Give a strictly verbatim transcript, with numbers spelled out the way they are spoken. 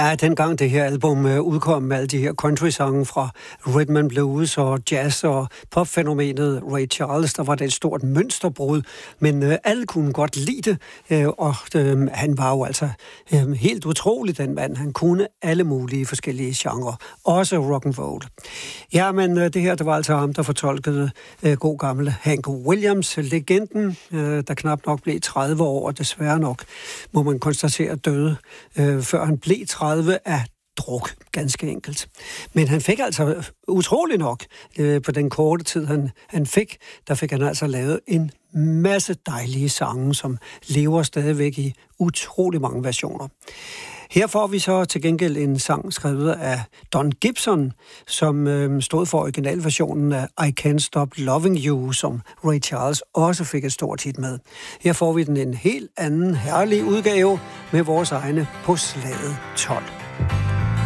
Ja, dengang det her album øh, udkom med alle de her country-sange fra rhythm and blues og jazz og popfænomenet Ray Charles, der var det et stort mønsterbrud, men øh, alle kunne godt lide det, øh, og øh, han var jo altså øh, helt utrolig, den mand. Han kunne alle mulige forskellige genrer, også rock and roll. Ja, men øh, det her, det var altså ham, der fortolkede øh, god gamle Hank Williams, legenden, øh, der knap nok blev tredive år, og desværre nok, må man konstatere, døde, øh, før han blev tredive af druk, ganske enkelt. Men han fik altså utrolig nok, øh, på den korte tid, han, han fik, der fik han altså lavet en masse dejlige sange, som lever stadigvæk i utrolig mange versioner. Her får vi så til gengæld en sang skrevet af Don Gibson, som øh, stod for originalversionen af I Can't Stop Loving You, som Ray Charles også fik et stort hit med. Her får vi den en helt anden herlig udgave med vores egne På slaget tolv.